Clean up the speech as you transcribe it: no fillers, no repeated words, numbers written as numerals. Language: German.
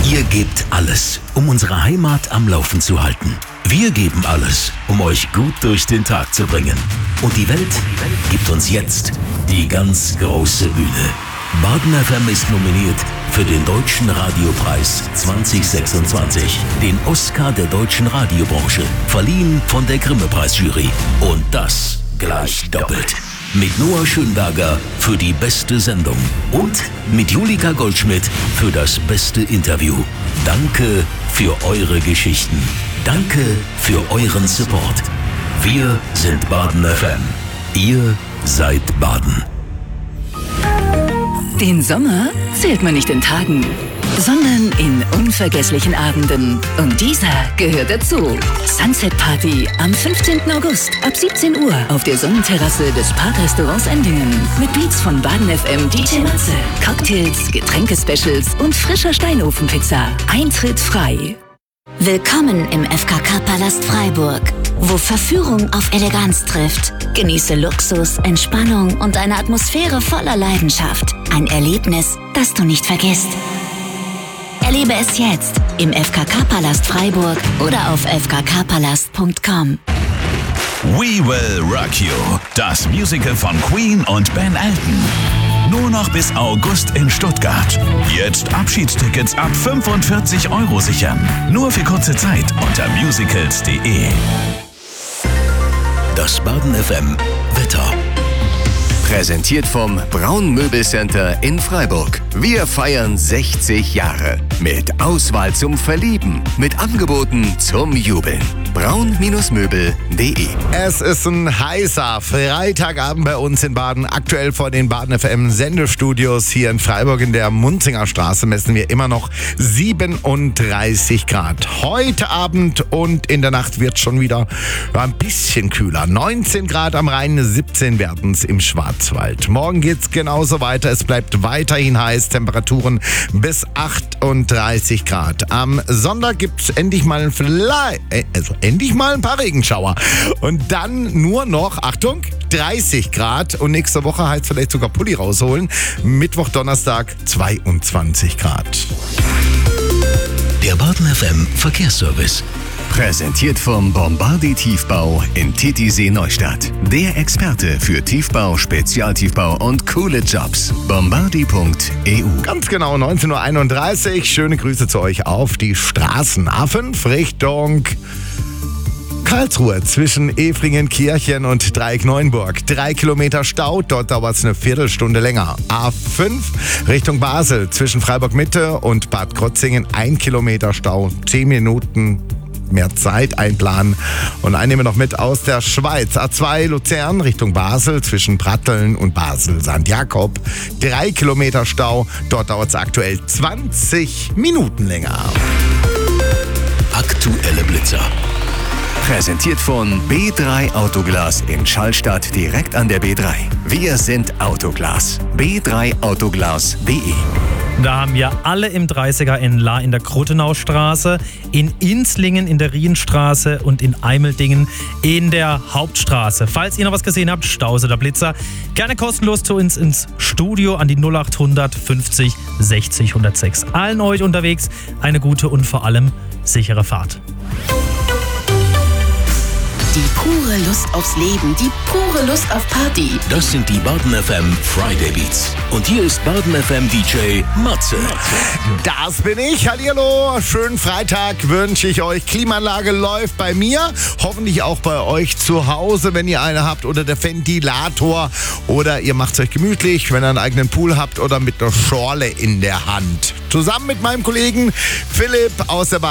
Ihr gebt alles, um unsere Heimat am Laufen zu halten. Wir geben alles, um euch gut durch den Tag zu bringen. Und die Welt gibt uns jetzt die ganz große Bühne. Baden FM ist nominiert für den Deutschen Radiopreis 2026, den Oscar der deutschen Radiobranche, verliehen von der Grimme-Preisjury. Und das gleich doppelt. Mit Noah Schönberger für die beste Sendung und mit Julika Goldschmidt für das beste Interview. Danke für eure Geschichten. Danke für euren Support. Wir sind Baden FM. Ihr seid Baden. Den Sommer zählt man nicht in Tagen, sondern in unvergesslichen Abenden. Und dieser gehört dazu. Sunset Party am 15. August ab 17 Uhr auf der Sonnenterrasse des Parkrestaurants Endingen. Mit Beats von Baden FM DJ Matze, Cocktails, Getränkespecials und frischer Steinofenpizza. Eintritt frei. Willkommen im FKK-Palast Freiburg, wo Verführung auf Eleganz trifft. Genieße Luxus, Entspannung und eine Atmosphäre voller Leidenschaft. Ein Erlebnis, das du nicht vergisst. Erlebe es jetzt im FKK-Palast Freiburg oder auf fkkpalast.com. We Will Rock You, das Musical von Queen und Ben Elton. Nur noch bis August in Stuttgart. Jetzt Abschiedstickets ab 45 € sichern. Nur für kurze Zeit unter musicals.de. Das Baden FM Wetter. Präsentiert vom Braun Möbelcenter in Freiburg. Wir feiern 60 Jahre. Mit Auswahl zum Verlieben. Mit Angeboten zum Jubeln. braun-möbel.de. Es ist ein heißer Freitagabend bei uns in Baden. Aktuell vor den Baden FM Sendestudios hier in Freiburg in der Munzinger Straße messen wir immer noch 37 Grad. Heute Abend und in der Nacht wird es schon wieder ein bisschen kühler. 19 Grad am Rhein, 17 werden es im Schwarzwald. Morgen geht es genauso weiter. Es bleibt weiterhin heiß. Temperaturen bis 38 Grad. Am Sonntag gibt es endlich mal ein paar Regenschauer. Und dann nur noch, Achtung, 30 Grad. Und nächste Woche heißt vielleicht sogar Pulli rausholen. Mittwoch, Donnerstag 22 Grad. Der Baden FM Verkehrsservice. Präsentiert vom Bombardi Tiefbau in Titisee Neustadt. Der Experte für Tiefbau, Spezialtiefbau und coole Jobs. Bombardi.eu. Ganz genau, 19.31 Uhr. Schöne Grüße zu euch auf die Straßen. A5 Richtung Karlsruhe zwischen Efringen-Kirchen und Dreieck-Neuenburg. 3 Kilometer Stau, dort dauert es eine Viertelstunde länger. A5 Richtung Basel zwischen Freiburg-Mitte und Bad Krotzingen. 1 Kilometer Stau, 10 Minuten mehr Zeit einplanen. Und einen nehmen wir noch mit aus der Schweiz. A2 Luzern Richtung Basel zwischen Pratteln und Basel-St. Jakob. 3 Kilometer Stau, dort dauert es aktuell 20 Minuten länger. Aktuelle Blitzer. Präsentiert von B3 Autoglas in Schallstadt direkt an der B3. Wir sind Autoglas. b3autoglas.de. Da haben wir alle im 30er in La in der Kruttenaustraße, in Inslingen in der Rienstraße und in Eimeldingen in der Hauptstraße. Falls ihr noch was gesehen habt, Staus oder Blitzer, gerne kostenlos zu uns ins Studio an die 0800 50 60 106. Allen euch unterwegs eine gute und vor allem sichere Fahrt. Die pure Lust aufs Leben, die pure Lust auf Party. Das sind die Baden FM Friday Beats. Und hier ist Baden FM DJ Matze. Das bin ich. Hallihallo. Schönen Freitag wünsche ich euch. Klimaanlage läuft bei mir. Hoffentlich auch bei euch zu Hause, wenn ihr eine habt. Oder der Ventilator. Oder ihr macht es euch gemütlich, wenn ihr einen eigenen Pool habt. Oder mit einer Schorle in der Hand. Zusammen mit meinem Kollegen Philipp aus der